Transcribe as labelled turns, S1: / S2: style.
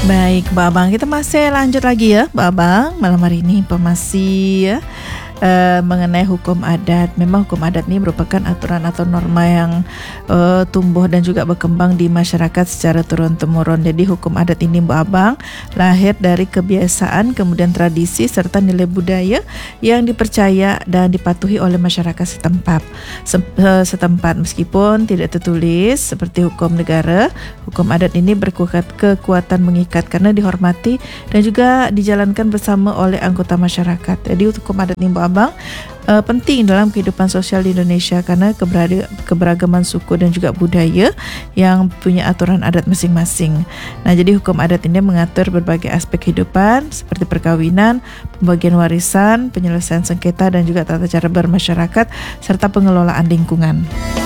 S1: Baik, Mbak Abang, kita masih lanjut lagi ya, Mbak Abang. Malam hari ini masih ya mengenai hukum adat. Memang hukum adat ini merupakan aturan atau norma yang tumbuh dan juga berkembang di masyarakat secara turun-temurun. Jadi hukum adat ini, Mbak Abang, lahir dari kebiasaan, kemudian tradisi serta nilai budaya yang dipercaya dan dipatuhi oleh masyarakat setempat. Meskipun tidak tertulis seperti hukum negara, hukum adat ini kekuatan mengikat karena dihormati dan juga dijalankan bersama oleh anggota masyarakat. Jadi hukum adat ini, Mbak Abang, penting dalam kehidupan sosial di Indonesia karena keberagaman suku dan juga budaya yang punya aturan adat masing-masing. Nah, jadi hukum adat ini mengatur berbagai aspek kehidupan seperti perkawinan, pembagian warisan, penyelesaian sengketa dan juga tata cara bermasyarakat serta pengelolaan lingkungan.